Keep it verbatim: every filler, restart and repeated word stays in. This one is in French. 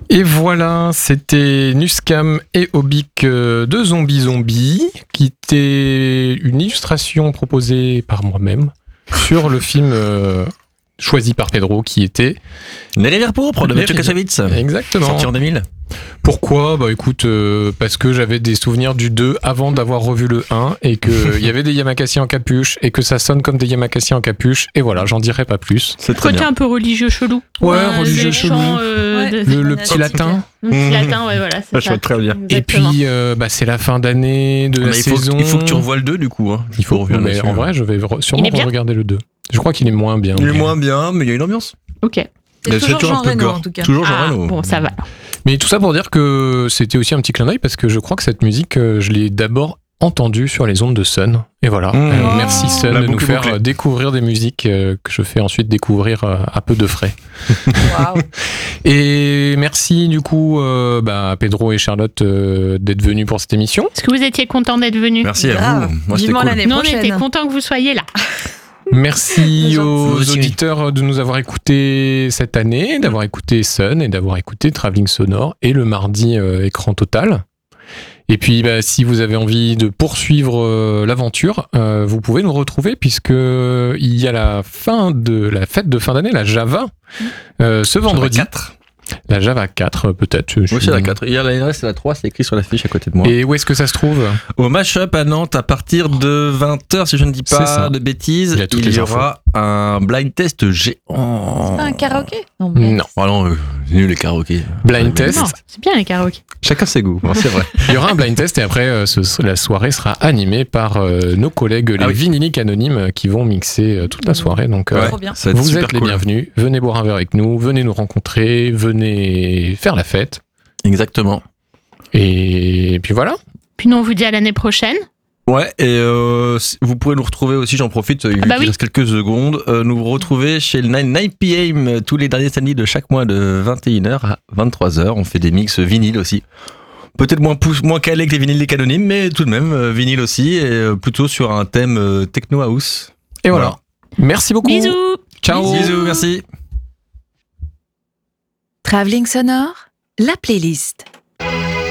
Et voilà, c'était Nuskam et Obik euh, de Zombie Zombie, qui était une illustration proposée par moi-même sur le film euh, choisi par Pedro, qui était Les rivières pourpres de Les Mathieu rivières- Kassovitz. Exactement. Sorti en deux mille. Pourquoi ? Bah écoute, euh, parce que j'avais des souvenirs du deux avant d'avoir revu le un et qu'il y avait des Yamakasi en capuche et que ça sonne comme des Yamakasi en capuche. Et voilà, j'en dirai pas plus. C'est très Côté bien. un peu religieux chelou. Ouais, Euh, religieux des chelou. chants, euh, Ouais. de- Le, le On a petit dit latin. Le petit latin, ouais, voilà, c'est Ça ça. chante très bien. Et Exactement. puis, euh, bah, c'est la fin d'année de la Mais il, faut, saison. il faut que tu revoies le deux du coup. Hein. Il faut revenir mais là-dessus. en vrai, je vais re- Il sûrement est bien regarder le deux. Je crois qu'il est moins bien. Il est mais- moins bien, mais il y a une ambiance. Ok. C'est Mais toujours toujours Jean un peu Reno, gore. en tout cas. Toujours Jean Ah, Reno. bon, ça va. Mais tout ça pour dire que c'était aussi un petit clin d'œil parce que je crois que cette musique, euh, je l'ai d'abord entendue sur les ondes de Sun. Et voilà. Mmh. Euh, Oh. merci Sun La de nous boucle est faire bouclée. euh, découvrir des musiques euh, que je fais ensuite découvrir euh, à peu de frais. Waouh. Et merci du coup euh, bah, à Pedro et Charlotte euh, d'être venus pour cette émission. Est-ce que vous étiez contents d'être venus? Merci à Grave. vous. Moi, c'était Vivement cool. l'année Nous, on prochaine. était contents que vous soyez là. Merci C'est aux gentil. auditeurs de nous avoir écoutés cette année, d'avoir écouté Sun et d'avoir écouté Travelling Sonore et le mardi euh, écran total. Et puis, bah, si vous avez envie de poursuivre euh, l'aventure, euh, vous pouvez nous retrouver puisque il y a la fin de la fête de fin d'année, la Java, euh, ce vendredi. quatre. La Java quatre, peut-être. je Oui, suis- c'est la quatre. Hier, l'année dernière, c'est la trois, c'est écrit sur la fiche à côté de moi. Et où est-ce que ça se trouve ? Au Mashup à Nantes, à partir de vingt heures, si je ne dis C'est pas ça. de bêtises, Il y a toutes il les y aura un blind test géant. Pas un karaoké? Non. mais- Non. Ah non, euh, c'est nul les karaokés. Blind Ouais, test. Non, c'est bien les karaokés. Chacun ses goûts, bon, c'est vrai. Il y aura un blind test et après, euh, ce- la soirée sera animée par euh, nos collègues, les Ah oui. vinyliques anonymes, euh, qui vont mixer euh, toute la soirée. Donc, euh, Ouais, Trop bien. ça va être vous super êtes les cool. bienvenus. Venez boire un verre avec nous, venez nous rencontrer, venez faire la fête. Exactement. Et puis voilà. Puis nous, on vous dit à l'année prochaine. Ouais, et euh, si- vous pourrez nous retrouver aussi, j'en profite, il bah il oui. reste quelques secondes, euh, nous retrouver chez le neuf p m euh, tous les derniers samedis de chaque mois de vingt et une heures à vingt-trois heures. On fait des mix vinyle aussi. Peut-être moins, pousse, moins calé que les vinyles des canonymes, mais tout de même, euh, vinyle aussi, et euh, plutôt sur un thème euh, techno house. Et voilà. Merci beaucoup. Bisous. Ciao. Bisous, merci. Travelling sonore, la playlist.